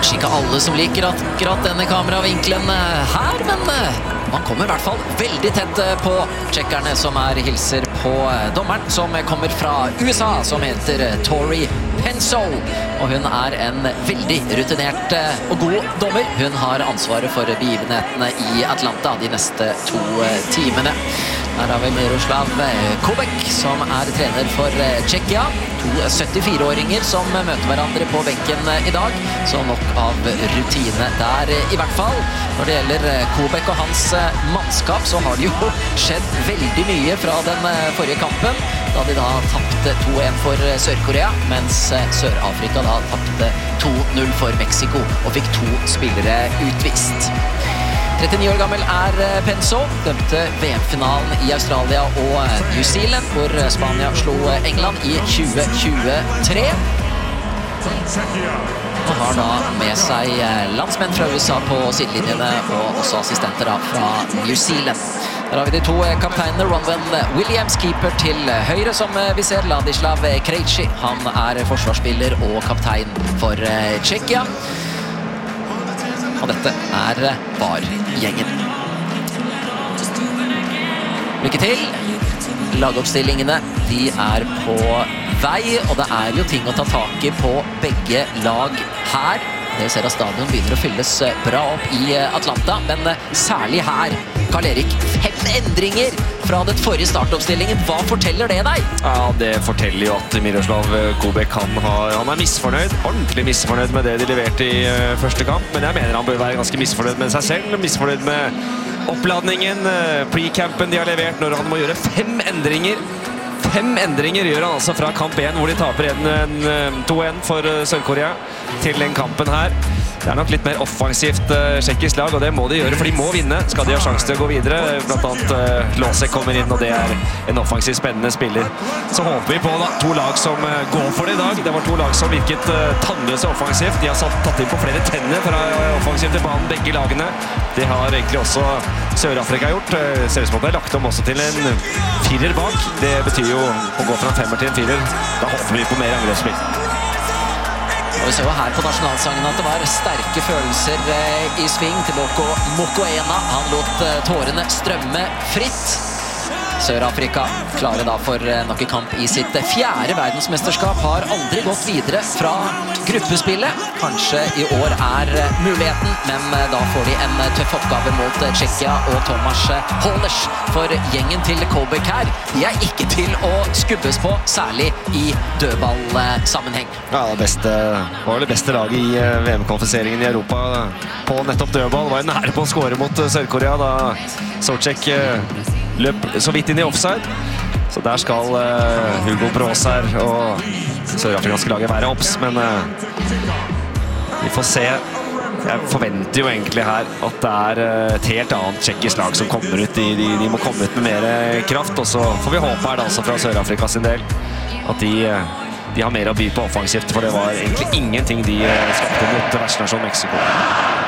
Kanskje ikke alle som liker akkurat denne kameravinkelen her, men man kommer I hvert fall veldig tett på tsjekkerne som hilser på dommeren, som kommer fra USA, som heter Tori Penso. Og hun en veldig rutinert og god dommer. Hun har ansvaret for begivenhetene I Atlanta de neste 2 timene. Her har vi Miroslav Kubek, som trener for Tsjekkia. 2 74-åringer som møter hverandre på benken I dag, så nok av rutine der I hvert fall. Når det gjelder Kubek og hans mannskap, så har det jo skjedd veldig mye fra den forrige kampen, da de da tappte 2-1 for Sør-Korea, mens Sør-Afrika da tappte 2-0 for Mexico og fikk 2 spillere utvist. 39 år gammel Penso, dømte VM-finalen I Australia og New Zealand, hvor Spania slo England I 2023. Og har da med seg landsmenn fra USA på sidelinjene, og også assistenter da fra New Zealand. Der har vi de 2 kapteinene, Ronwen Williams, keeper til høyre, som vi ser, Ladislav Krejci. Han forsvarsspiller og kaptein for Tsjekkia. Og dette VAR-gjengen. Lykke til! Lagoppstillingene, de på vei, og det jo ting å ta tak I på begge lag her. Dere ser at stadion begynner å fylles bra opp I Atlanta, men særlig her, Karl-Erik, 5 endringer fra den forrige startoppstillingen. Hva forteller det deg? Ja, det forteller jo at Miroslav Kubek, han misfornøyd, ordentlig misfornøyd med det de leverte I første kamp, men jeg mener han bør være ganske misfornøyd med seg selv, misfornøyd med oppladningen, pre-campen de har levert, når han må gjøre 5 endringer. 5 endringer gjør han altså fra kamp 1, hvor de taper 2-1 for Sør-Korea, til den kampen her. Det nok litt mer offensivt tsjekkisk lag, og det må de gjøre, for de må vinne. Skal de ha sjanse til å gå videre? Blant annet Losek kommer inn, og det en offensiv spennende spiller. Så håper vi på da, 2 lag som går for det I dag. Det var 2 lag som virket tannløse offensivt. De har tatt inn på flere tenner fra offensivt til banen, begge lagene. Det har egentlig også Sør-Afrika gjort. Ser ut som at det lagt om også til en 4er bak. Det betyr jo å gå fra en 5er til en 4er. Da håper vi på mer angrepsspill. Og vi ser jo her på nasjonalsangen at det var sterke følelser I sving til Boko Mokoena. Han lot tårene strømme fritt. Sør-Afrika klarer da for nok en kamp I sitt 4. verdensmesterskap, har aldri gått videre fra gruppespillet. Kanskje I år muligheten, men da får de en tøff oppgave mot Tsjekkia og Tomas Holers. For gjengen til Kubek her, de ikke til å skubbes på, særlig I dødballsammenheng. Ja, det var det beste laget I VM-kvalifiseringen I Europa på nettopp dødball. Var nære på å skåre mot Sør-Korea da Sorcek løp så vidt inn I offside. Så der skal Hugo Brås her og sørafrikanske laget være opps, men vi får se. Jeg forventer jo egentlig her at det et helt annet tsjekkisk lag som kommer ut. De må komme ut med mer kraft, og så får vi håpe her da, altså fra Sør-Afrika sin del, at de har mer å by på offensivt, for det var egentlig ingenting de skapte mot vertsnasjon Mexico.